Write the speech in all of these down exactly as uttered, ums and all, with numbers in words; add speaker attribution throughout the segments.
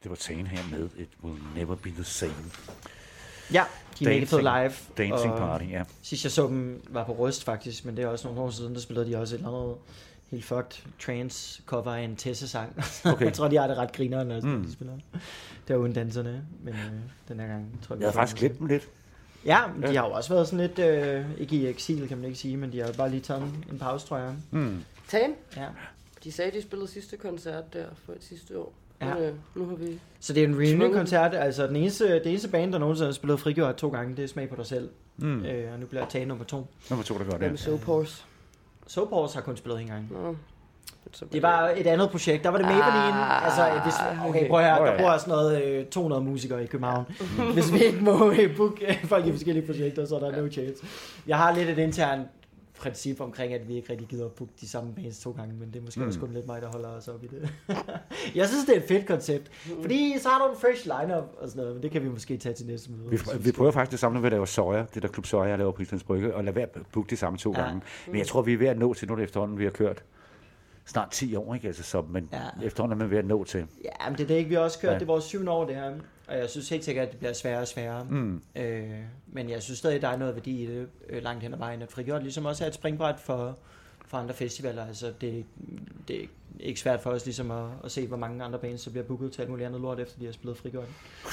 Speaker 1: Det var Tane her med It Will Never Be The Same.
Speaker 2: Ja, de er mega fede live.
Speaker 1: Dancing Party, ja.
Speaker 2: Sidst jeg så dem, var på Røst faktisk, men det er også nogle år siden, der spillede de også et eller andet helt fucked trance cover af en Tessa-sang. Okay. Jeg tror, de har det ret grineren, altså, mm. de spiller. Det var uden danserne, men øh, den her gang tror jeg...
Speaker 1: Jeg har faktisk glemt dem lidt.
Speaker 2: Ja, men de har jo også været sådan lidt, øh, ikke i eksil, kan man ikke sige, men de har jo bare lige taget en, en pause, tror jeg.
Speaker 3: Mm. Tan?
Speaker 2: Ja.
Speaker 3: De sagde, de spillede sidste koncert der for et sidste år.
Speaker 2: Ja.
Speaker 3: Men, øh, nu har vi...
Speaker 2: Så det er en reunion-koncert, altså den eneste, det eneste band, der nogensinde har spillet Frigjort to gange, det er Smag på dig selv. Mm. Øh, og nu bliver Tan nummer to.
Speaker 1: Nummer to, der gør det.
Speaker 3: Med Soaphorse.
Speaker 2: Soaphorse har kun spillet en gang.
Speaker 3: Nå.
Speaker 2: Det var et andet projekt. Der var det Maybelline. Ah, altså, hvis, okay, prøv at høre. Der bor sådan noget øh, to hundrede musikere i København. Hvis vi ikke må øh, booke øh, folk i forskellige projekter, så er der no chance. Jeg har lidt et internt princip omkring, at vi ikke rigtig gider at booke de samme bands to gange, men det er måske mm. også kun lidt mig, der holder os op i det. Jeg synes, det er et fedt koncept. Fordi så har du en fresh lineup og sådan noget, men det kan vi måske tage til næste møde.
Speaker 1: Vi, vi prøver faktisk det samme, når vi laver Soja, det der Klub Soja, jeg laver på Islands Brygge, og lade være at booke de samme to ja. gange. Men jeg tror, vi er ved at nå til, nu efterhånden, vi har kørt snart ti år, ikke? Altså, så, men ja. efterhånden er man ved at nå til.
Speaker 2: Ja, men det er det ikke, vi har også kørt. Ja. Det er vores syvende år, det her. Og jeg synes helt sikkert, at det bliver sværere og sværere. Mm. Øh, men jeg synes stadig, at der er noget værdi i det øh, langt hen ad vejen. At Frigjort ligesom også er et springbræt for, for andre festivaler. Altså, det, det er ikke svært for os ligesom at, at se, hvor mange andre bands, der bliver booket til alt muligt andet lort, efter de har spillet Frigjort.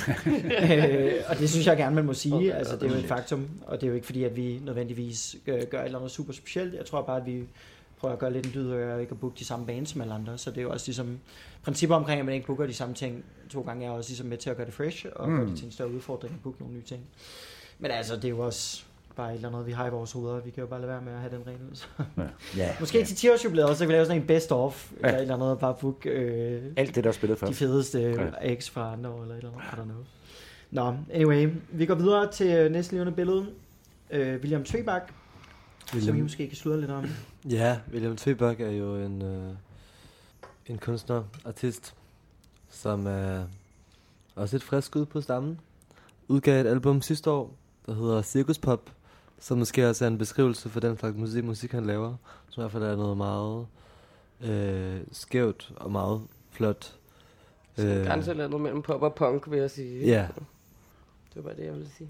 Speaker 2: øh, og det synes jeg gerne, man må sige. Okay, altså, det er jo et faktum. Og det er jo ikke fordi, at vi nødvendigvis gør, gør et eller andet super specielt. Jeg tror bare, at vi prøver at gøre lidt en dyd, og ikke at booke de samme bands som alle andre. Så det er jo også ligesom principper omkring, at man ikke booker de samme ting to gange, er også ligesom med til at gøre det fresh, og mm. gøre det til en større udfordring at booke nogle nye ting. Men altså, det er jo også bare et eller andet, vi har i vores hoveder. Vi kan jo bare lade være med at have den regel. Så. Ja. Ja, måske ja. til ti års jubilæet, så kan vi lave sådan en best of, ja. eller et eller andet, og bare booke øh,
Speaker 1: alt det, der er spillet før.
Speaker 2: De fedeste ja. acts fra andre år, eller et eller andet. I don't know. Nå, anyway, vi går videre til næste levende billede. Øh, William Tvebak, William. som I måske kan sludre lidt om.
Speaker 4: Ja, William Tvebak er jo en, øh, en kunstner, artist, som er også et frisk ud på stammen. Udgav et album sidste år, der hedder Circus Pop, som måske også er en beskrivelse for den slags musik, musik han laver, som i hvert fald er noget meget øh, skævt og meget flot.
Speaker 3: Så øh, grænselandet mellem pop og punk, vil jeg sige.
Speaker 4: Ja.
Speaker 3: Det var bare det, jeg ville sige.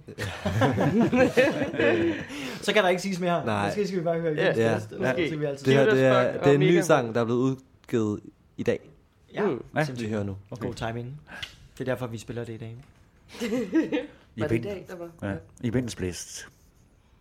Speaker 2: Så kan der ikke siges mere.
Speaker 4: Nej.
Speaker 2: Måske skal vi bare høre
Speaker 4: ja. ja.
Speaker 2: Måske. Ja.
Speaker 4: Det, her, det, er, det er en ny sang, der er blevet udgivet i dag.
Speaker 2: Ja, mm.
Speaker 4: ja. Som vi hører nu.
Speaker 2: Okay. God timing. Det er derfor, vi spiller det i dag.
Speaker 3: Var det i dag, der var?
Speaker 1: Ja. I vindens blæst.